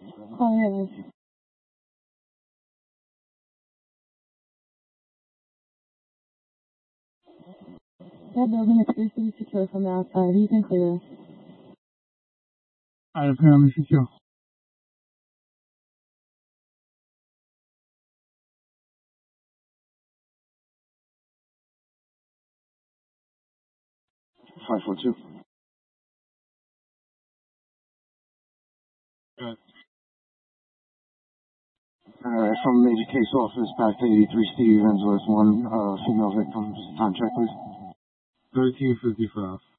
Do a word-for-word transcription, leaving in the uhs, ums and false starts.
Oh, yeah. That building appears to be secure from the outside. You can clear. I apparently secure. five four two. Good. Alright, from major case office back to eighty-three Steve Enslow's one uh, female victim. Time check, please. thirteen fifty-five.